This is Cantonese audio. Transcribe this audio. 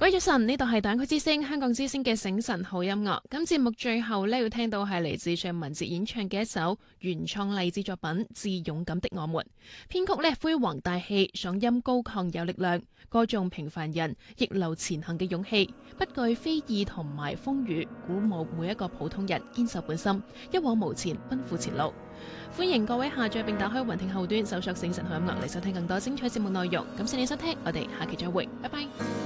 各位早晨，呢度係大灣區之聲香港之聲嘅醒晨好音樂。今節目最後呢，要聽到係嚟自尚雯婕演唱嘅一首原創勵志作品《致勇敢的我們》。編曲呢，輝煌大氣，嗓音高亢有力量，歌頌平凡人逆流前行嘅勇氣，不懼非議同埋風雨，鼓舞每一個普通人堅守本心，一往無前，奔赴前路。歡迎各位下載並打開雲聽後端，搜索醒晨好音樂嚟收聽更多精彩節目內容。感謝你收聽，我哋下期再會，拜拜。